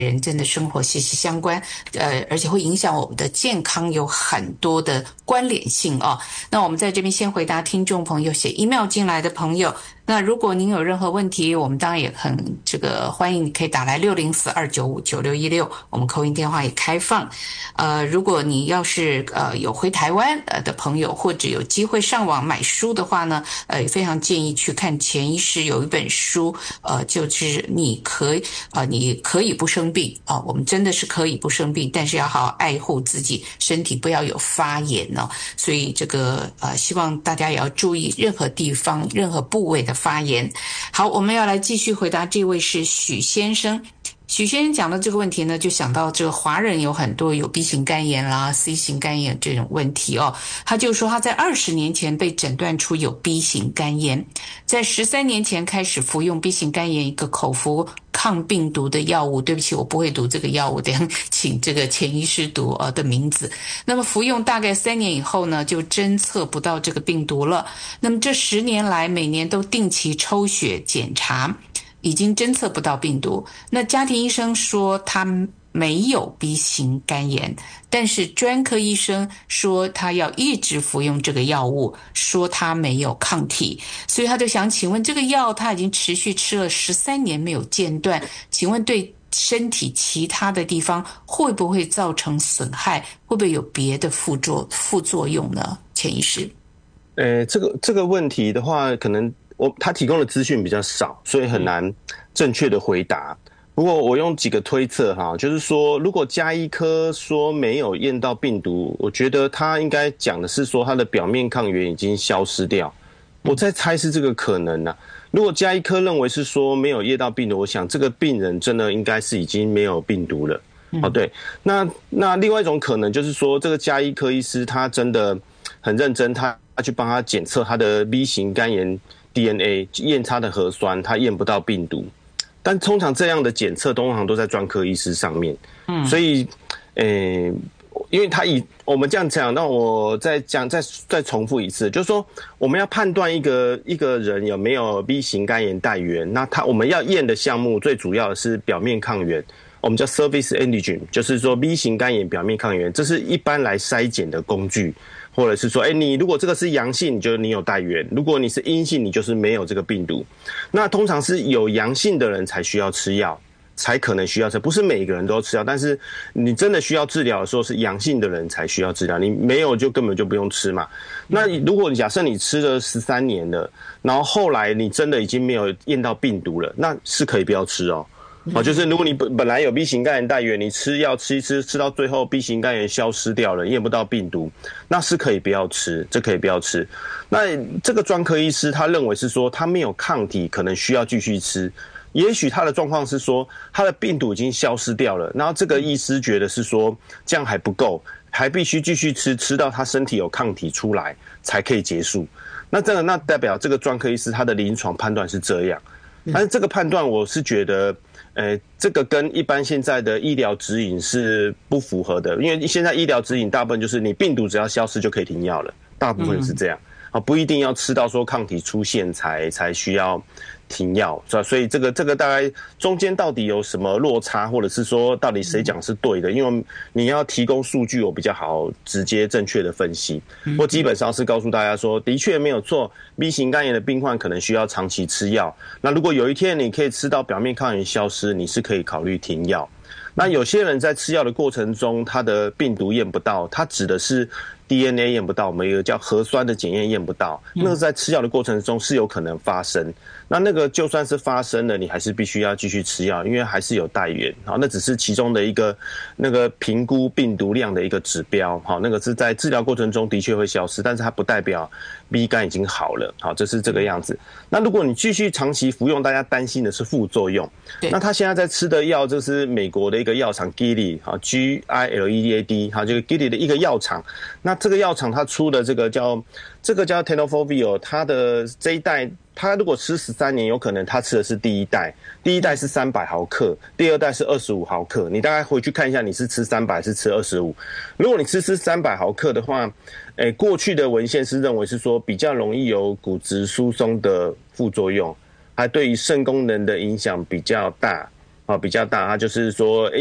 人真的生活息息相关，而且会影响我们的健康，有很多的关联性哦。那我们在这边先回答听众朋友写 email 进来的朋友。那如果您有任何问题，我们当然也很欢迎你可以打来604-295-9616，我们口音电话也开放。如果你要是有回台湾的朋友，或者有机会上网买书的话呢，也非常建议去看钱医师有一本书，就是你可以不生病啊，我们真的是可以不生病，但是要好好爱护自己身体，不要有发炎哦。所以希望大家也要注意任何地方、任何部位的发言。好，我们要来继续回答，这位是许先生。许先生讲到这个问题呢，就想到这个华人有很多有 B 型肝炎啦、C 型肝炎这种问题哦。他就说他在20年前被诊断出有 B 型肝炎，在13年前开始服用 B 型肝炎一个口服抗病毒的药物。对不起，我不会读这个药物，等一下请这个钱医师读的名字。那么服用大概3年以后呢，就侦测不到这个病毒了。那么这10年来每年都定期抽血检查，已经侦测不到病毒。那家庭医生说他没有 B 型肝炎，但是专科医生说他要一直服用这个药物，说他没有抗体。所以他就想请问，这个药他已经持续吃了13年没有间断，请问对身体其他的地方会不会造成损害？会不会有别的副作用呢？钱医师。 这个问题的话，可能他提供的资讯比较少，所以很难正确的回答。不过我用几个推测哈，就是说，如果家医科说没有验到病毒，我觉得他应该讲的是说他的表面抗原已经消失掉。我在猜是这个可能啊。如果家医科认为是说没有验到病毒，我想这个病人真的应该是已经没有病毒了。对。那另外一种可能就是说，这个家医科医师他真的很认真，他去帮他检测他的 B 型肝炎 DNA， 验他的核酸，他验不到病毒。但通常这样的检测通常都在专科医师上面。所以因为我们这样讲，那我再重复一次，就是说我们要判断一个人有没有 B 型肝炎带原，那我们要验的项目最主要的是表面抗原，我们叫 surface antigen， 就是说 B 型肝炎表面抗原，这是一般来筛检的工具。或者是说，你如果这个是阳性，你就你有带原；如果你是阴性，你就是没有这个病毒。那通常是有阳性的人才需要吃药，才可能需要吃，不是每一个人都要吃药。但是你真的需要治疗的时候，是阳性的人才需要治疗，你没有就根本就不用吃嘛。那如果假设你吃了13年了，然后后来你真的已经没有验到病毒了，那是可以不要吃哦。就是如果你本来有 B 型肝炎带原，你吃药吃一吃，吃到最后 B 型肝炎消失掉了，验不到病毒，那是可以不要吃，这可以不要吃。那这个专科医师他认为是说他没有抗体，可能需要继续吃。也许他的状况是说他的病毒已经消失掉了，然后这个医师觉得是说这样还不够，还必须继续吃到他身体有抗体出来才可以结束。那代表这个专科医师他的临床判断是这样。但是这个判断我是觉得这个跟一般现在的医疗指引是不符合的，因为现在医疗指引大部分就是你病毒只要消失就可以停药了，大部分是这样。不一定要吃到说抗体出现才需要停药，所以这个大概中间到底有什么落差，或者是说到底谁讲是对的？因为你要提供数据，我比较好直接正确的分析。我基本上是告诉大家说，的确没有错 ，B 型肝炎的病患可能需要长期吃药。那如果有一天你可以吃到表面抗原消失，你是可以考虑停药。那有些人在吃药的过程中，他的病毒验不到，他指的是 DNA 验不到，我们有一个叫核酸的检验验不到，那个在吃药的过程中是有可能发生。那个就算是发生了，你还是必须要继续吃药，因为还是有带原。好，那只是其中的一个那个评估病毒量的一个指标。好，那个是在治疗过程中的确会消失，但是它不代表 B 肝已经好了。好，这是这个样子。那如果你继续长期服用，大家担心的是副作用。那他现在在吃的药，这是美国的一个药厂 Gilead， Gilead， 好，这个 Gilead 的一个药厂。那这个药厂它出的这个叫 Tenofovir， 它的这一代，他如果吃13年，有可能他吃的是第一代是300毫克，第二代是25毫克。你大概回去看一下，你是吃300还是吃25？如果你吃300毫克的话，过去的文献是认为是说比较容易有骨质疏松的副作用，还对于肾功能的影响比较大。 比较大，它就是说